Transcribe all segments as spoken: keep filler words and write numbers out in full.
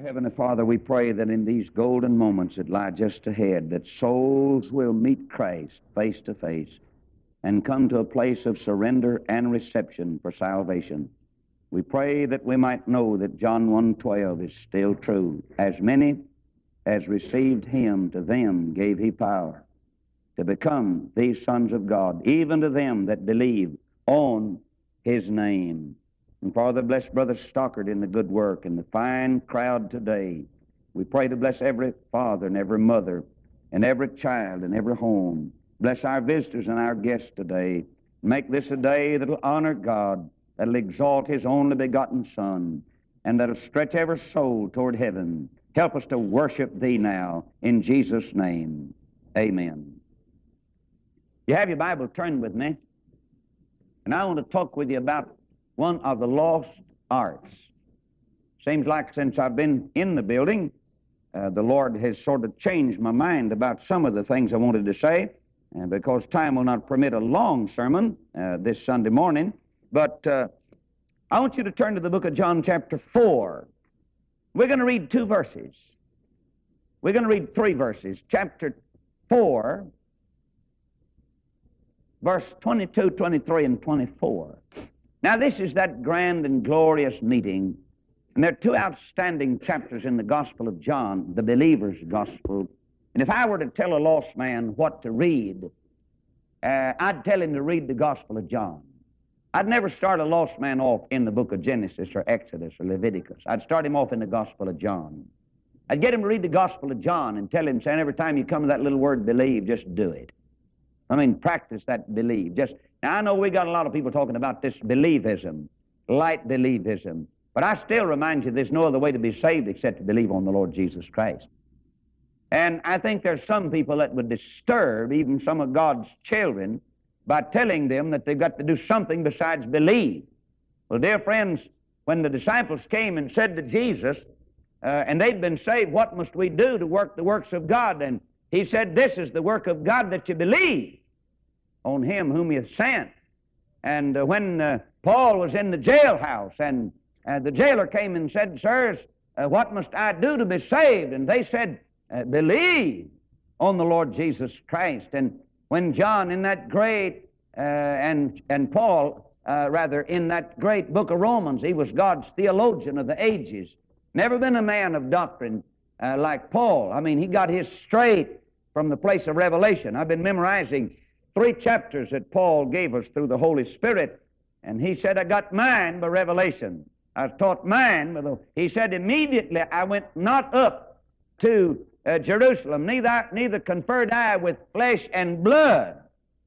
Heavenly Father, we pray that in these golden moments that lie just ahead, that souls will meet Christ face to face and come to a place of surrender and reception for salvation. We pray that we might know that John one twelve is still true. As many as received him, to them gave he power to become these sons of God, even to them that believe on his name. And Father, bless Brother Stockard in the good work and the fine crowd today. We pray to bless every father and every mother and every child and every home. Bless our visitors and our guests today. Make this a day that will honor God, that will exalt his only begotten Son, and that will stretch every soul toward heaven. Help us to worship thee now, in Jesus' name. Amen. You have your Bible turned with me, and I want to talk with you about one of the lost arts. Seems like since I've been in the building, uh, the Lord has sort of changed my mind about some of the things I wanted to say, and because time will not permit a long sermon uh, this Sunday morning. But uh, I want you to turn to the book of John chapter four. We're going to read two verses. We're going to read three verses. Chapter four, verse twenty-two, twenty-three, and twenty-four. Now, this is that grand and glorious meeting, and there are two outstanding chapters in the Gospel of John, the believer's gospel. And if I were to tell a lost man what to read, uh, I'd tell him to read the Gospel of John. I'd never start a lost man off in the book of Genesis or Exodus or Leviticus. I'd start him off in the Gospel of John. I'd get him to read the Gospel of John and tell him, saying, every time you come to that little word believe, just do it. I mean, practice that believe. Just Now, I know we got a lot of people talking about this believism, light believism, but I still remind you there's no other way to be saved except to believe on the Lord Jesus Christ. And I think there's some people that would disturb even some of God's children by telling them that they've got to do something besides believe. Well, dear friends, when the disciples came and said to Jesus, uh, and they'd been saved, what must we do to work the works of God? And he said, this is the work of God, that you believe on him whom he hath sent. And uh, when uh, Paul was in the jailhouse, and uh, the jailer came and said, sirs, uh, what must I do to be saved? And they said, uh, believe on the Lord Jesus Christ. And when John in that great, uh, and, and Paul, uh, rather, in that great book of Romans, he was God's theologian of the ages. Never been a man of doctrine uh, like Paul. I mean, he got his straight from the place of revelation. I've been memorizing three chapters that Paul gave us through the Holy Spirit, and he said, I got mine by revelation. I was taught mine by the... He said, immediately I went not up to uh, Jerusalem, neither, neither conferred I with flesh and blood.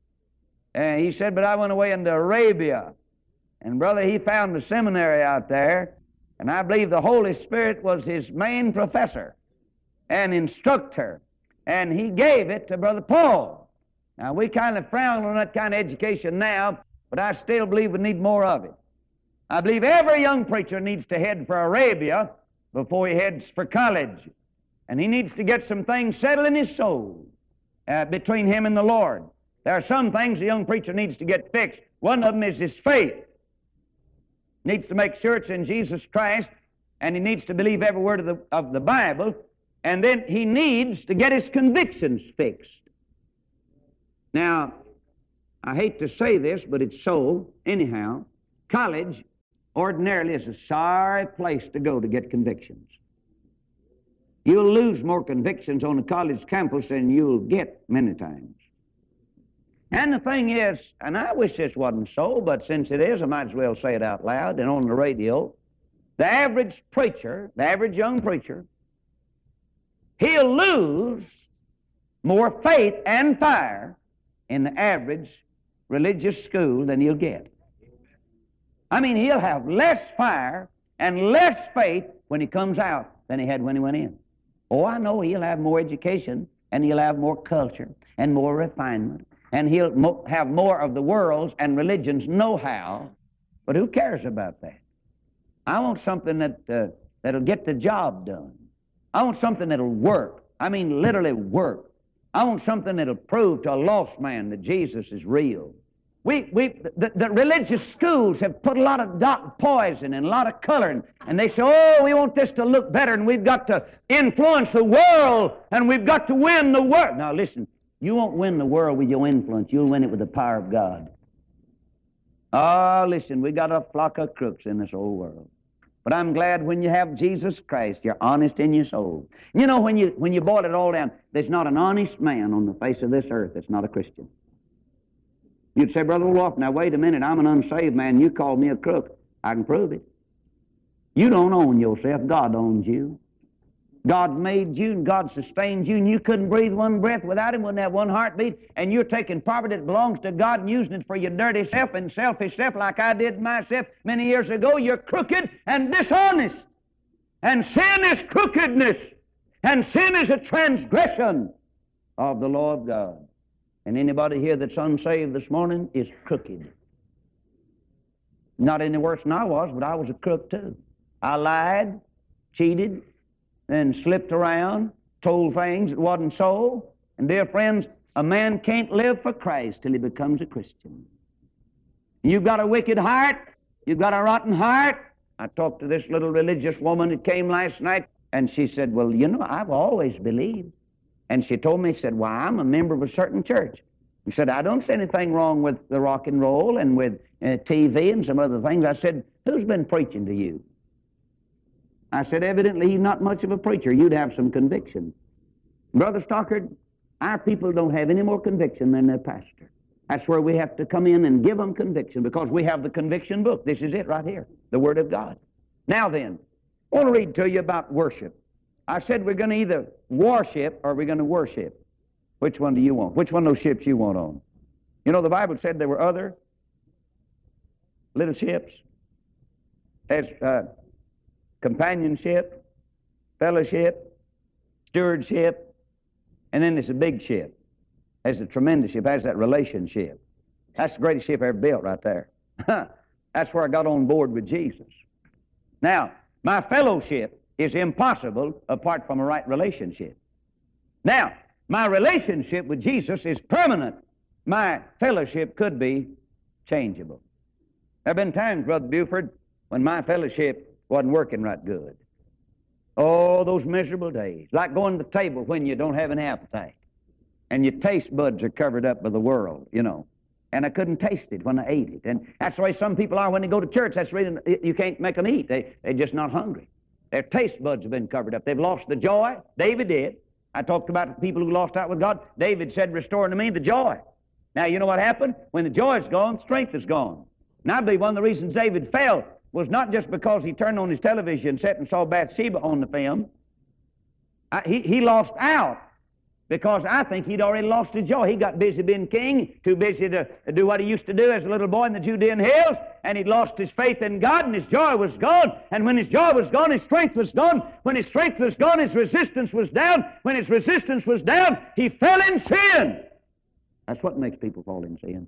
And he said, but I went away into Arabia. And brother, he found the seminary out there, and I believe the Holy Spirit was his main professor and instructor, and he gave it to Brother Paul. Now, we kind of frown on that kind of education now, but I still believe we need more of it. I believe every young preacher needs to head for Arabia before he heads for college. And he needs to get some things settled in his soul uh, between him and the Lord. There are some things the young preacher needs to get fixed. One of them is his faith. Needs to make sure it's in Jesus Christ, and he needs to believe every word of the, of the Bible, and then he needs to get his convictions fixed. Now, I hate to say this, but it's so. Anyhow, college ordinarily is a sorry place to go to get convictions. You'll lose more convictions on a college campus than you'll get many times. And the thing is, and I wish this wasn't so, but since it is, I might as well say it out loud and on the radio, the average preacher, the average young preacher, he'll lose more faith and fire in the average religious school than he'll get. I mean, he'll have less fire and less faith when he comes out than he had when he went in. Oh, I know he'll have more education, and he'll have more culture and more refinement, and he'll mo- have more of the world's and religion's know-how, but who cares about that? I want something that, uh, that'll get the job done. I want something that'll work. I mean, literally work. I want something that'll prove to a lost man that Jesus is real. We, we, the, the religious schools have put a lot of dot poison and a lot of coloring, and they say, oh, we want this to look better, and we've got to influence the world, and we've got to win the world. Now listen, you won't win the world with your influence. You'll win it with the power of God. Oh, listen, we got a flock of crooks in this old world. But I'm glad when you have Jesus Christ, you're honest in your soul. You know, when you, when you boil it all down, there's not an honest man on the face of this earth that's not a Christian. You'd say, Brother Wolf, now wait a minute, I'm an unsaved man, you call me a crook. I can prove it. You don't own yourself, God owns you. God made you and God sustained you, and you couldn't breathe one breath without Him, wouldn't have one heartbeat, and you're taking property that belongs to God and using it for your dirty self and selfish self like I did myself many years ago. You're crooked and dishonest. And sin is crookedness. And sin is a transgression of the law of God. And anybody here that's unsaved this morning is crooked. Not any worse than I was, but I was a crook too. I lied, cheated, and slipped around, told things that wasn't so. And dear friends, a man can't live for Christ till he becomes a Christian. You've got a wicked heart, you've got a rotten heart. I talked to this little religious woman that came last night, and she said, well, you know, I've always believed. And she told me, said, why, I'm a member of a certain church. She said, I don't see anything wrong with the rock and roll and with uh, T V and some other things. I said, who's been preaching to you? I said, evidently he's not much of a preacher. You'd have some conviction. Brother Stockard, our people don't have any more conviction than their pastor. That's where we have to come in and give them conviction, because we have the conviction book. This is it right here, the Word of God. Now then, I want to read to you about worship. I said we're going to either worship or we're going to worship. Which one do you want? Which one of those ships you want on? You know, the Bible said there were other little ships. There's uh, companionship, fellowship, stewardship, and then there's a big ship. There's a tremendous ship. There's that relationship. That's the greatest ship ever built right there. That's where I got on board with Jesus. Now, my fellowship is impossible apart from a right relationship. Now, my relationship with Jesus is permanent. My fellowship could be changeable. There have been times, Brother Buford, when my fellowship wasn't working right good. Oh, those miserable days. Like going to the table when you don't have an appetite and your taste buds are covered up by the world, you know. And I couldn't taste it when I ate it. And that's the way some people are when they go to church. That's the reason you can't make them eat. They, they're just not hungry. Their taste buds have been covered up. They've lost the joy. David did. I talked about people who lost out with God. David said, restore unto me the joy. Now, you know what happened? When the joy is gone, strength is gone. And I believe one of the reasons David fell was not just because he turned on his television and sat and saw Bathsheba on the film. I, he, he lost out because I think he'd already lost his joy. He got busy being king, too busy to do what he used to do as a little boy in the Judean hills, and he'd lost his faith in God, and his joy was gone. And when his joy was gone, his strength was gone. When his strength was gone, his resistance was down. When his resistance was down, he fell in sin. That's what makes people fall in sin.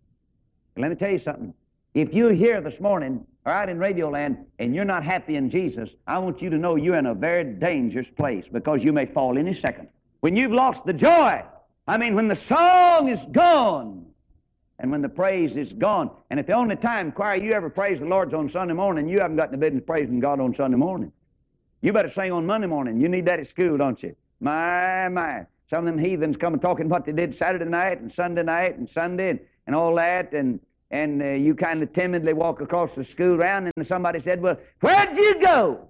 Let me tell you something. If you're here this morning or out in Radio Land and you're not happy in Jesus, I want you to know you're in a very dangerous place, because you may fall any second. When you've lost the joy, I mean when the song is gone and when the praise is gone, and if the only time, choir, you ever praise the Lord's on Sunday morning, you haven't got the business praising God on Sunday morning. You better sing on Monday morning. You need that at school, don't you? My, my. Some of them heathens come and talking what they did Saturday night and Sunday night and Sunday and, and all that, and and uh, you kind of timidly walk across the school ground, and somebody said, well, where'd you go?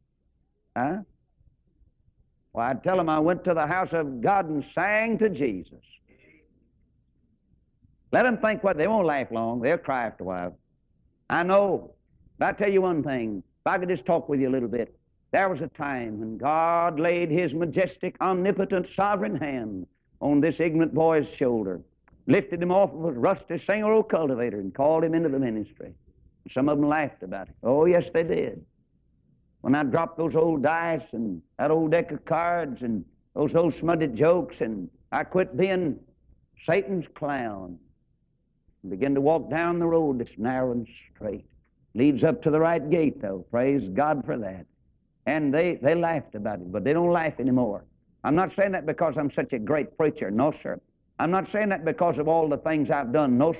Huh? Well, I'd tell them I went to the house of God and sang to Jesus. Let them think what, they won't laugh long. They'll cry after a while. I know. But I tell you one thing, if I could just talk with you a little bit. There was a time when God laid His majestic, omnipotent, sovereign hand on this ignorant boy's shoulder, lifted him off of a rusty singer or cultivator and called him into the ministry. Some of them laughed about it. Oh, yes, they did. When I dropped those old dice and that old deck of cards and those old smutted jokes, and I quit being Satan's clown and began to walk down the road that's narrow and straight. Leads up to the right gate, though. Praise God for that. And they, they laughed about it, but they don't laugh anymore. I'm not saying that because I'm such a great preacher. No, sir. I'm not saying that because of all the things I've done. No, sir.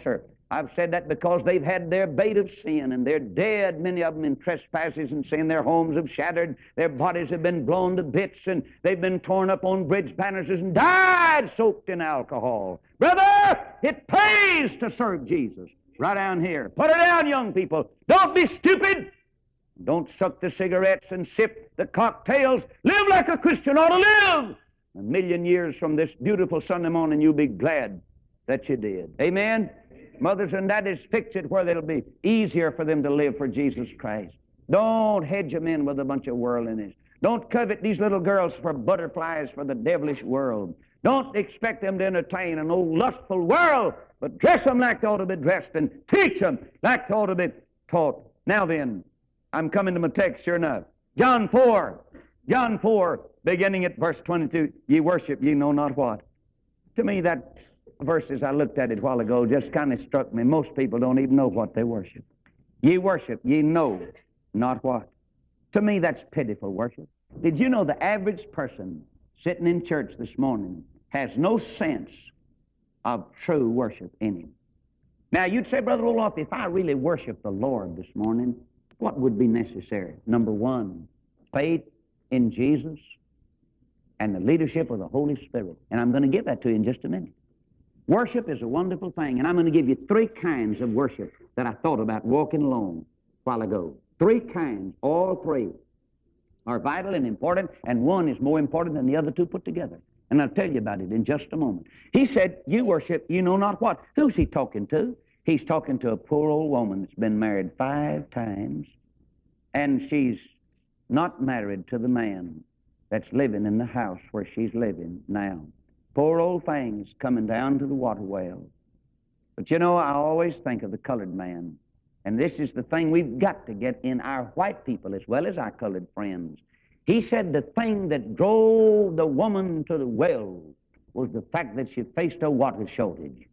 I've said that because they've had their bait of sin, and they're dead, many of them in trespasses and sin. Their homes have shattered, their bodies have been blown to bits, and they've been torn up on bridge banisters and died soaked in alcohol. Brother, it pays to serve Jesus. Right down here. Put it down, young people. Don't be stupid. Don't suck the cigarettes and sip the cocktails. Live like a Christian ought to live. A million years from this beautiful Sunday morning, you'll be glad that you did. Amen? Mothers and daddies, fix it where it'll be easier for them to live for Jesus Christ. Don't hedge them in with a bunch of worldliness. Don't covet these little girls for butterflies for the devilish world. Don't expect them to entertain an old lustful world, but dress them like they ought to be dressed and teach them like they ought to be taught. Now then, I'm coming to my text, sure enough. John four. John four, beginning at verse twenty-two. Ye worship ye know not what. To me, that verse, as I looked at it a while ago, just kind of struck me. Most people don't even know what they worship. Ye worship, ye know not what. To me, that's pitiful worship. Did you know the average person sitting in church this morning has no sense of true worship in him? Now, you'd say, Brother Roloff, if I really worship the Lord this morning, what would be necessary? Number one, faith in Jesus and the leadership of the Holy Spirit. And I'm going to give that to you in just a minute. Worship is a wonderful thing, and I'm going to give you three kinds of worship that I thought about walking along a while ago. Three kinds, all three are vital and important, and one is more important than the other two put together. And I'll tell you about it in just a moment. He said, you worship, you know not what. Who's he talking to? He's talking to a poor old woman that's been married five times, and she's not married to the man that's living in the house where she's living now. Poor old things coming down to the water well. But you know, I always think of the colored man. And this is the thing we've got to get in our white people as well as our colored friends. He said the thing that drove the woman to the well was the fact that she faced a water shortage.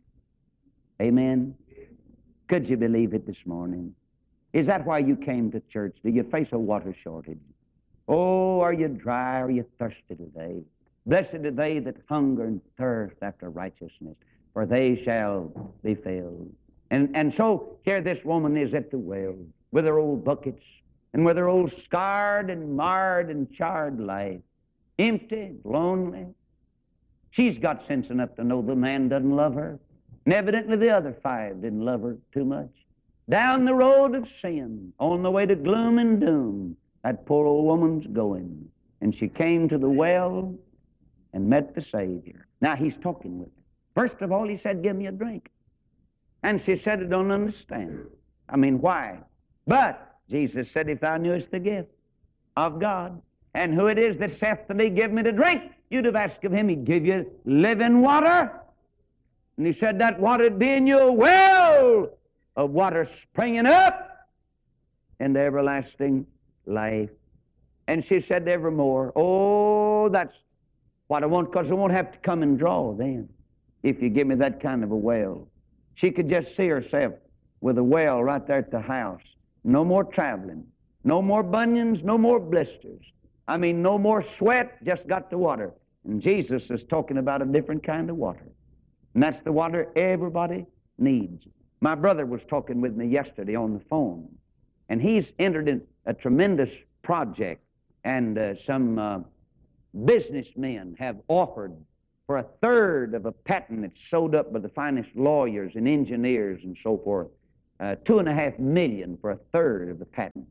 Amen? Could you believe it this morning? Is that why you came to church? Do you face a water shortage? Oh, are you dry? Are you thirsty today? Blessed are they that hunger and thirst after righteousness, for they shall be filled. And, and so here this woman is at the well with her old buckets and with her old scarred and marred and charred life, empty, lonely. She's got sense enough to know the man doesn't love her. And evidently the other five didn't love her too much. Down the road of sin, on the way to gloom and doom, that poor old woman's going. And she came to the well and met the Savior. Now he's talking with her. First of all, he said, give me a drink. And she said, I don't understand. I mean, why? But Jesus said, if thou knewest the gift of God, and who it is that saith to thee, give me to drink, you'd have asked of him, he'd give you living water. And he said, that water'd be in your well of water springing up into everlasting life. And she said evermore, oh, that's what I want, because I won't have to come and draw then if you give me that kind of a well. She could just see herself with a well right there at the house. No more traveling. No more bunions, no more blisters. I mean, no more sweat, just got the water. And Jesus is talking about a different kind of water. And that's the water everybody needs. My brother was talking with me yesterday on the phone, and he's entered in a tremendous project, and uh, some uh, businessmen have offered for a third of a patent that's sewed up by the finest lawyers and engineers and so forth, uh, two and a half million for a third of the patent.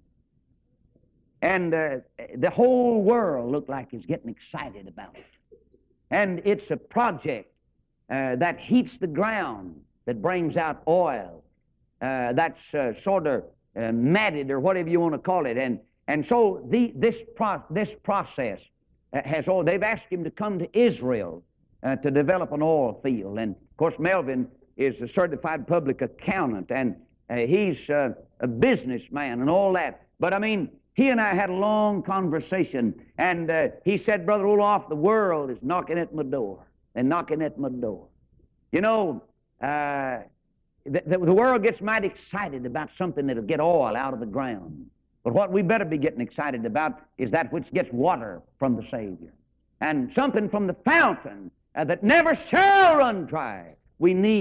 And uh, the whole world looked like is getting excited about it. And it's a project uh, that heats the ground, that brings out oil, uh, that's uh, sort of uh, matted or whatever you want to call it. And and so the, this pro this process has all. They've asked him to come to Israel uh, to develop an oil field. And of course, Melvin is a certified public accountant, and uh, he's uh, a businessman and all that. But I mean, he and I had a long conversation, and uh, he said, Brother Roloff, the world is knocking at my door. They're knocking at my door. You know, uh, the, the, the world gets mighty excited about something that'll get oil out of the ground. But what we better be getting excited about is that which gets water from the Savior. And something from the fountain uh, that never shall run dry. We need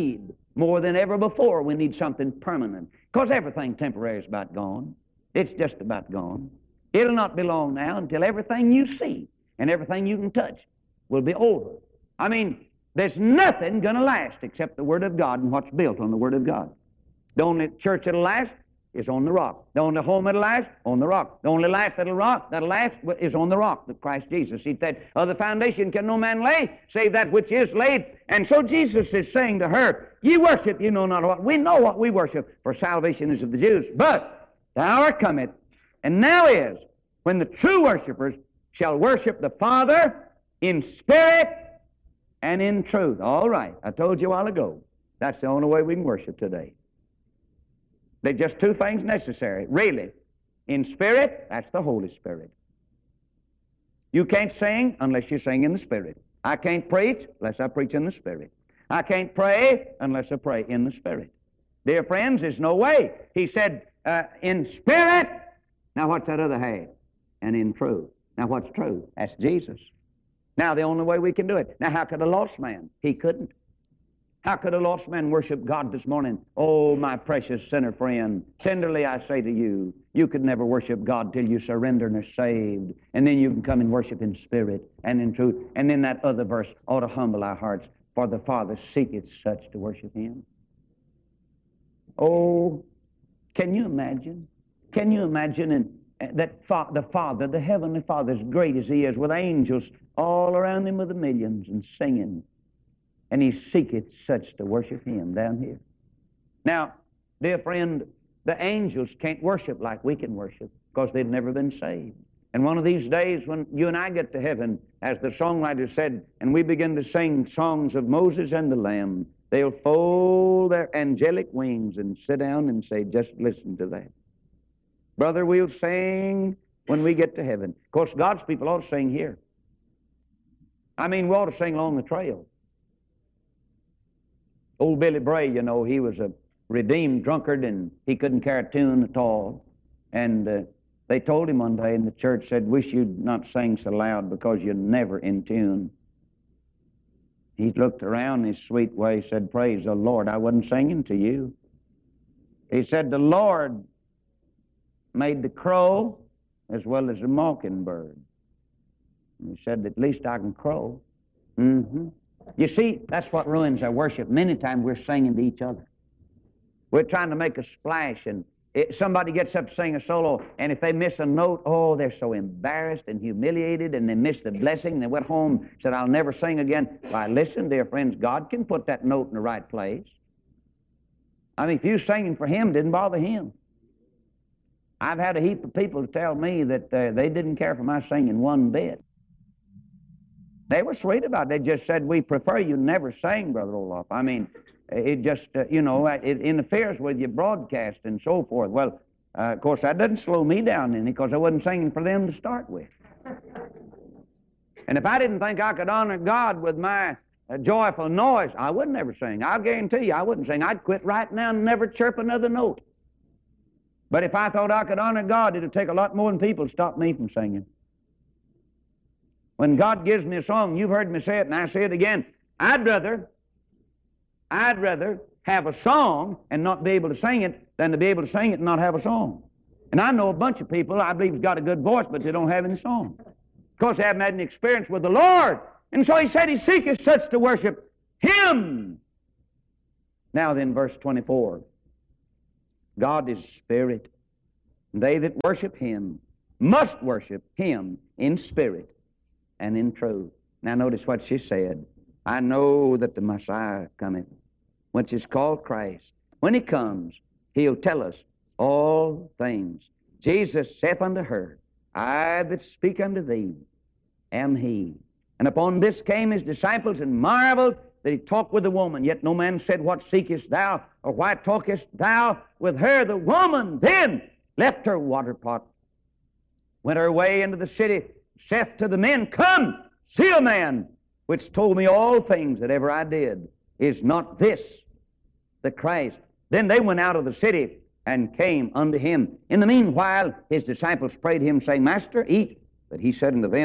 More than ever before, we need something permanent. Because everything temporary is about gone. It's just about gone. It'll not be long now until everything you see and everything you can touch will be over. I mean, there's nothing going to last except the Word of God and what's built on the Word of God. The only church that'll last is on the rock. The only home that'll last, on the rock. The only life that'll rock, that'll last is on the rock, the Christ Jesus. He said, other foundation can no man lay, save that which is laid. And so Jesus is saying to her, ye worship, you know not what. We know what we worship, for salvation is of the Jews. But the hour cometh, and now is, when the true worshipers shall worship the Father in spirit and in truth. All right, I told you a while ago, that's the only way we can worship today. There's just two things necessary, really. In spirit, that's the Holy Spirit. You can't sing unless you sing in the Spirit. I can't preach unless I preach in the Spirit. I can't pray unless I pray in the Spirit. Dear friends, there's no way. He said, uh, in spirit. Now what's that other half? And in truth. Now what's truth? That's Jesus. Now the only way we can do it. Now how could a lost man? He couldn't. How could a lost man worship God this morning? Oh, my precious sinner friend, tenderly I say to you, you could never worship God till you surrender and are saved. And then you can come and worship in spirit and in truth. And then that other verse ought to humble our hearts, for the Father seeketh such to worship Him. Oh, can you imagine? Can you imagine and, uh, that fa- the Father, the Heavenly Father, as great as He is, with angels all around Him with the millions and singing, and He seeketh such to worship Him down here. Now, dear friend, the angels can't worship like we can worship because they've never been saved. And one of these days when you and I get to heaven, as the songwriter said, and we begin to sing songs of Moses and the Lamb, they'll fold their angelic wings and sit down and say, just listen to that. Brother, we'll sing when we get to heaven. Of course, God's people ought to sing here. I mean, we ought to sing along the trail. Old Billy Bray, you know, he was a redeemed drunkard, and he couldn't carry a tune at all. And uh, they told him one day in the church, said, wish you'd not sing so loud because you're never in tune. He looked around in his sweet way, said, praise the Lord, I wasn't singing to you. He said, the Lord made the crow as well as the mockingbird. And he said, at least I can crow. Mm-hmm. You see, that's what ruins our worship. Many times we're singing to each other. We're trying to make a splash, and it, somebody gets up to sing a solo, and if they miss a note, oh, they're so embarrassed and humiliated, and they miss the blessing, and they went home and said, I'll never sing again. Why, listen, dear friends, God can put that note in the right place. I mean, if you singing for Him, it didn't bother Him. I've had a heap of people tell me that uh, they didn't care for my singing one bit. They were sweet about it. They just said, we prefer you never sing, Brother Olaf. I mean, it just, uh, you know, it interferes with your broadcast and so forth. Well, uh, of course, that doesn't slow me down any because I wasn't singing for them to start with. And if I didn't think I could honor God with my uh, joyful noise, I would never sing. I'll guarantee you I wouldn't sing. I'd quit right now and never chirp another note. But if I thought I could honor God, it would take a lot more than people to stop me from singing. When God gives me a song, you've heard me say it, and I say it again, I'd rather, I'd rather have a song and not be able to sing it than to be able to sing it and not have a song. And I know a bunch of people I believe has got a good voice, but they don't have any song. Because they haven't had any experience with the Lord. And so He said He seeketh such to worship Him. Now then, verse twenty-four. God is spirit. And they that worship Him must worship Him in spirit and in truth. Now notice what she said. I know that the Messiah cometh, which is called Christ. When He comes, He'll tell us all things. Jesus saith unto her, I that speak unto thee am He. And upon this came His disciples and marveled that He talked with the woman. Yet no man said, what seekest thou, or why talkest thou with her? The woman then left her water pot, went her way into the city, saith to the men, come, see a man which told me all things that ever I did. Is not this the Christ? Then they went out of the city and came unto Him. In the meanwhile, His disciples prayed Him, saying, Master, eat. But He said unto them,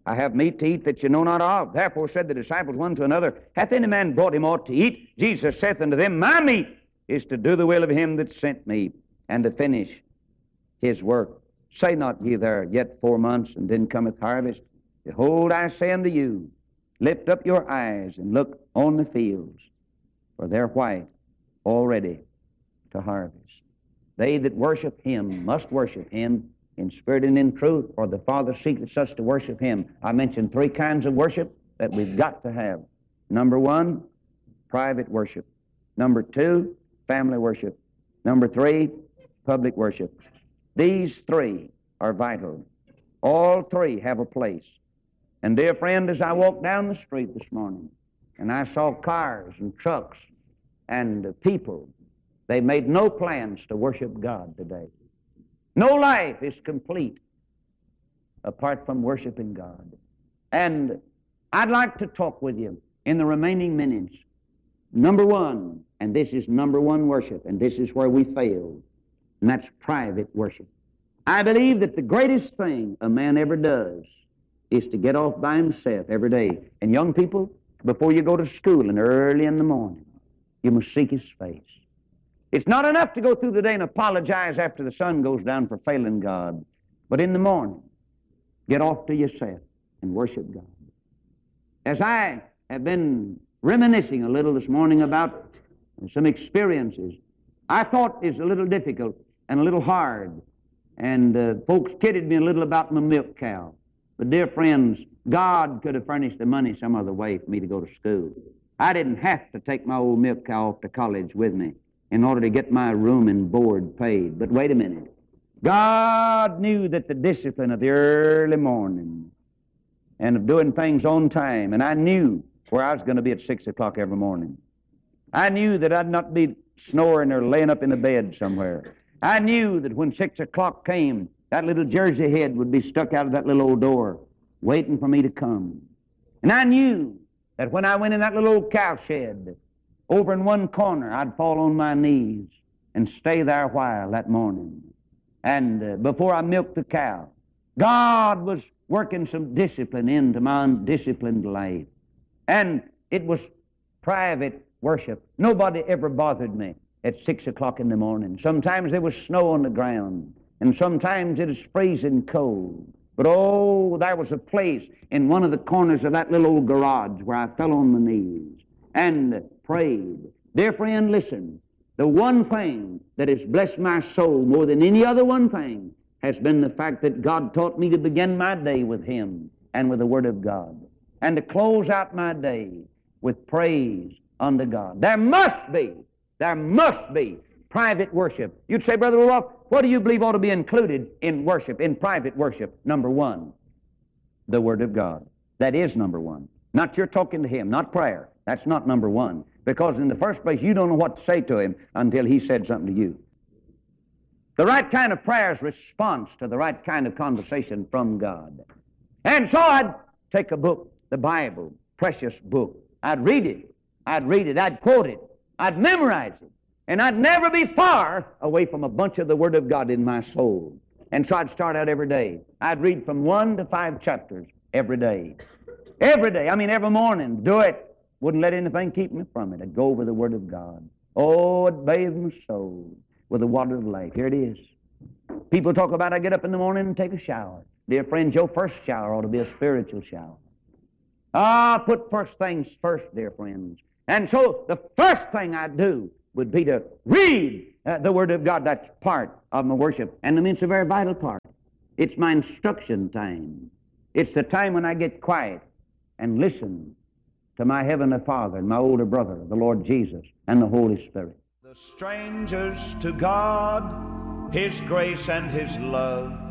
I have meat to eat that you know not of. Therefore said the disciples one to another, Hath any man brought him aught to eat? Jesus saith unto them, My meat is to do the will of him that sent me, and to finish his work. Say not ye there, Yet four months, and then cometh harvest. Behold, I say unto you, Lift up your eyes, and look on the fields, for they're white already to harvest. They that worship him must worship him in spirit and in truth, for the Father seeketh such to worship him. I mentioned three kinds of worship that we've got to have. Number one, private worship. Number two, family worship. Number three, public worship. These three are vital. All three have a place. And dear friend, as I walked down the street this morning, and I saw cars and trucks and uh, people, they made no plans to worship God today. No life is complete apart from worshiping God. And I'd like to talk with you in the remaining minutes. Number one, and this is number one worship, and this is where we fail, and that's private worship. I believe that the greatest thing a man ever does is to get off by himself every day. And young people, before you go to school and early in the morning, you must seek his face. It's not enough to go through the day and apologize after the sun goes down for failing God. But in the morning, get off to yourself and worship God. As I have been reminiscing a little this morning about some experiences I thought is a little difficult and a little hard. And uh, folks kidded me a little about my milk cow. But dear friends, God could have furnished the money some other way for me to go to school. I didn't have to take my old milk cow off to college with me in order to get my room and board paid. But wait a minute. God knew that the discipline of the early morning and of doing things on time, and I knew where I was going to be at six o'clock every morning. I knew that I'd not be snoring or laying up in a bed somewhere. I knew that when six o'clock came, that little Jersey head would be stuck out of that little old door waiting for me to come. And I knew that when I went in that little old cow shed, over in one corner, I'd fall on my knees and stay there a while that morning. And uh, before I milked the cow, God was working some discipline into my undisciplined life. And it was private worship. Nobody ever bothered me at six o'clock in the morning. Sometimes there was snow on the ground, and sometimes it was freezing cold. But oh, there was a place in one of the corners of that little old garage where I fell on my knees and prayed. Dear friend, listen. The one thing that has blessed my soul more than any other one thing has been the fact that God taught me to begin my day with him and with the Word of God, and to close out my day with praise unto God. There must be, there must be private worship. You'd say, Brother Roloff, what do you believe ought to be included in worship, in private worship? Number one, the Word of God. That is number one. Not your talking to him, not prayer. That's not number one. Because in the first place, you don't know what to say to him until he said something to you. The right kind of prayer is response to the right kind of conversation from God. And so I'd take a book, the Bible, precious book. I'd read it. I'd read it. I'd quote it. I'd memorize it. And I'd never be far away from a bunch of the Word of God in my soul. And so I'd start out every day. I'd read from one to five chapters every day. Every day. I mean, every morning. Do it. Wouldn't let anything keep me from it. I'd go over the Word of God. Oh, it bathed my soul with the water of life. Here it is. People talk about I get up in the morning and take a shower. Dear friends, your first shower ought to be a spiritual shower. Ah, put first things first, dear friends. And so the first thing I'd do would be to read uh, the Word of God. That's part of my worship. And I mean, it's a very vital part. It's my instruction time. It's the time when I get quiet and listen to my Heavenly Father and my older brother, the Lord Jesus, and the Holy Spirit. The strangers to God, His grace and His love